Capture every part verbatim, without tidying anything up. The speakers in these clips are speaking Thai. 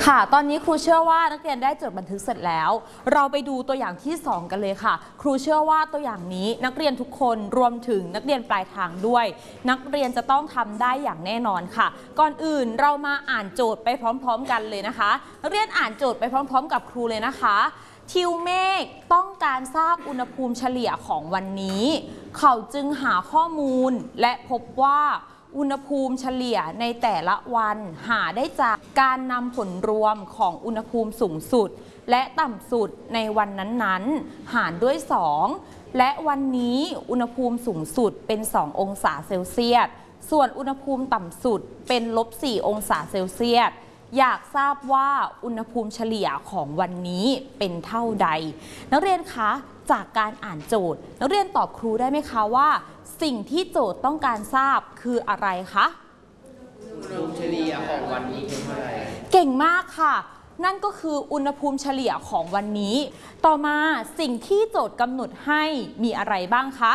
ค่ะตอนนี้ครูเชื่อว่านักเรียนได้จดบันทึกเสร็จแล้วเราไปดูตัวอย่างที่สองกันเลยค่ะครูเชื่อว่าตัวอย่างนี้นักเรียนทุกคนรวมถึงนักเรียนปลายทางด้วยนักเรียนจะต้องทำได้อย่างแน่นอนค่ะก่อนอื่นเรามาอ่านโจทย์ไปพร้อมๆกันเลยนะคะนักเรียนอ่านโจทย์ไปพร้อมๆกับครูเลยนะคะทิวเมฆต้องการทราบอุณหภูมิเฉลี่ยของวันนี้เขาจึงหาข้อมูลและพบว่าอุณหภูมิเฉลี่ยในแต่ละวันหาได้จากการนำผลรวมของอุณหภูมิสูงสุดและต่ำสุดในวันนั้นๆหารด้วยสองและวันนี้อุณหภูมิสูงสุดเป็นสององศาเซลเซียสส่วนอุณหภูมิต่ำสุดเป็นลบสี่องศาเซลเซียสอยากทราบว่าอุณหภูมิเฉลี่ยของวันนี้เป็นเท่าใดนักเรียนคะจากการอ่านโจทย์นักเรียนตอบครูได้ไหมคะว่าสิ่งที่โจทย์ต้องการทราบคืออะไรคะอุณหภูมิเฉลี่ยของวันนี้เป็นเท่าไหร่เก่งมากค่ะนั่นก็คืออุณหภูมิเฉลี่ยของวันนี้ต่อมาสิ่งที่โจทย์กำหนดให้มีอะไรบ้างคะ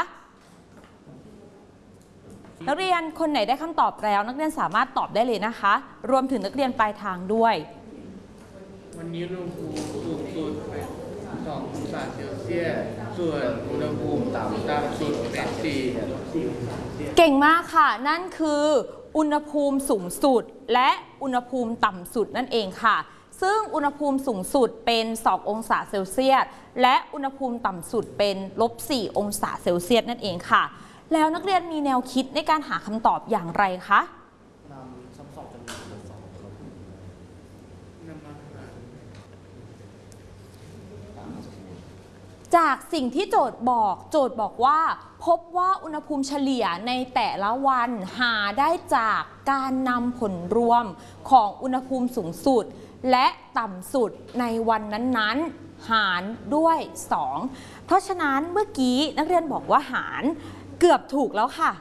นักเรียนคนไหนได้คำตอบแล้วนักเรียนสามารถตอบได้เลยนะคะรวมถึงนักเรียนปลายทางด้วยวันนี้อุณหภูมิสูงสุดเป็นสององศาเซลเซียสส่วนอุณหภูมิต่ำต่ำสุดเป็นสี่เก่งมากค่ะนั่นคืออุณหภูมิสูงสุดและอุณหภูมิต่ำสุดนั่นเองค่ะซึ่งอุณหภูมิสูงสุดเป็นสององศาเซลเซียสและอุณหภูมิต่ำสุดเป็นลบสี่องศาเซลเซียสนั่นเองค่ะแล้วนักเรียนมีแนวคิดในการหาคำตอบอย่างไรคะนำคำตอบจำนวนเป็นสองครับนำมาหารจากสิ่งที่โจทย์บอกโจทย์บอกว่าพบว่าอุณหภูมิเฉลี่ยในแต่ละวันหาได้จากการนำผลรวมของอุณหภูมิสูงสุดและต่ำสุดในวันนั้นๆหารด้วยสองเพราะฉะนั้นเมื่อกี้นักเรียนบอกว่าหารเกือบถูกแล้วค่ะ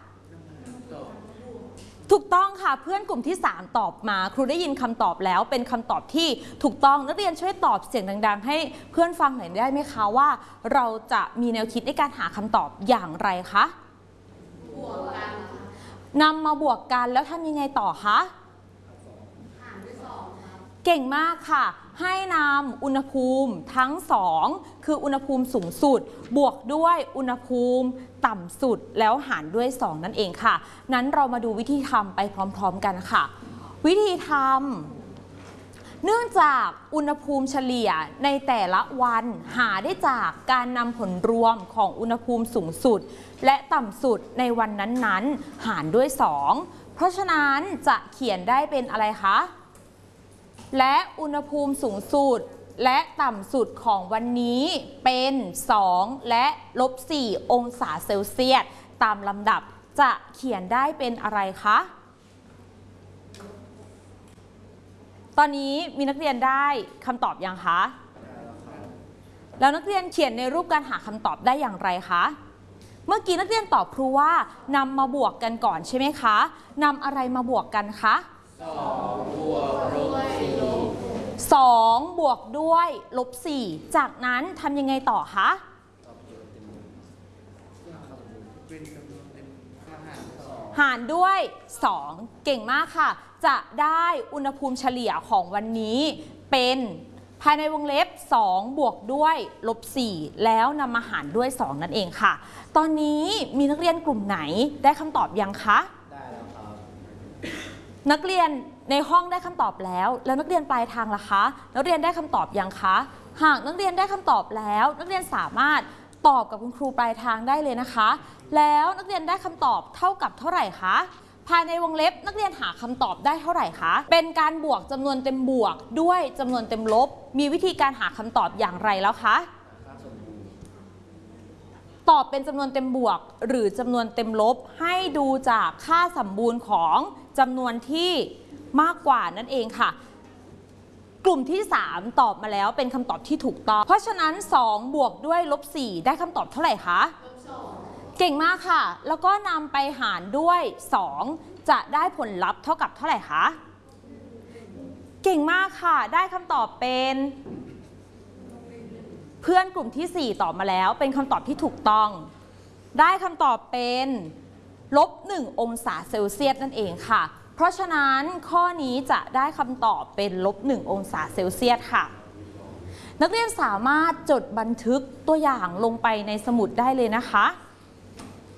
ถูกต้องค่ะเพื่อนกลุ่มที่สามตอบมาครูได้ยินคำตอบแล้วเป็นคำตอบที่ถูกต้องนักเรียนช่วยตอบเสียงดังๆให้เพื่อนฟังหน่อยได้ไหมคะว่าเราจะมีแนวคิดในการหาคำตอบอย่างไรคะบวกกันนำมาบวกกันแล้วทำยังไงต่อคะหารด้วยสองเก่งมากค่ะให้นำอุณหภูมิทั้งสองคืออุณหภูมิสูงสุดบวกด้วยอุณหภูมิต่ำสุดแล้วหารด้วยสองนั่นเองค่ะนั้นเรามาดูวิธีทำไปพร้อมๆกันค่ะวิธีทำเนื่องจากอุณหภูมิเฉลี่ยในแต่ละวันหาได้จากการนำผลรวมของอุณหภูมิสูงสุดและต่ำสุดในวันนั้นๆหารด้วยสองเพราะฉะนั้นจะเขียนได้เป็นอะไรคะและอุณหภูมิสูงสุดและต่ำสุดของวันนี้เป็นสองและลบสี่องศาเซลเซียสตามลำดับจะเขียนได้เป็นอะไรคะตอนนี้มีนักเรียนได้คำตอบยังคะแล้วนักเรียนเขียนในรูปการหาคำตอบได้อย่างไรคะเมื่อกี้นักเรียนตอบครูว่านำมาบวกกันก่อนใช่ไหมคะนำอะไรมาบวกกันคะสองบวกลบสี่สองบวกด้วยลบสี่จากนั้นทำยังไงต่อคะหารด้วยสองเก่งมากค่ะจะได้อุณหภูมิเฉลี่ยของวันนี้เป็นภายในวงเล็บสองบวกด้วยลบสี่แล้วนำมาหารด้วยสองนั่นเองค่ะตอนนี้มีนักเรียนกลุ่มไหนได้คำตอบยังคะได้แล้วครับนักเรียนในห้องได้คำตอบแล้วแล้วนักเรียนปลายทางล่ะคะนักเรียนได้คำตอบยังคะหากนักเรียนได้คำตอบแล้วนักเรียนสามารถตอบกับคุณครูปลายทางได้เลยนะคะแล้วนักเรียนได้คำตอบเท่ากับเท่าไหร่คะภายในวงเล็บนักเรียนหาคำตอบได้เท่าไหร่คะเป็นการบวกจำนวนเต็มบวกด้วยจำนวนเต็มลบมีวิธีการหาคำตอบอย่างไรแล้วคะตอบเป็นจำนวนเต็มบวกหรือจำนวนเต็มลบให้ดูจากค่าสมบูรณ์ของจำนวนที่มากกว่านั่นเองค่ะกลุ่มที่สามตอบมาแล้วเป็นคำตอบที่ถูกต้องเพราะฉะนั้นสองบวกด้วยลบสี่ได้คำตอบเท่าไหร่คะเก่งมากค่ะแล้วก็นำไปหารด้วยสองจะได้ผลลัพธ์เท่ากับเท่าไหร่คะเก่งมากค่ะได้คำตอบเป็นเพื่อนกลุ่มที่สี่ตอบมาแล้วเป็นคำตอบที่ถูกต้องได้คำตอบเป็นลบหนึ่งองศาเซลเซียสนั่นเองค่ะเพราะฉะนั้นข้อนี้จะได้คำตอบเป็นลบหนึ่งองศาเซลเซียสค่ะนักเรียนสามารถจดบันทึกตัวอย่างลงไปในสมุดได้เลยนะคะ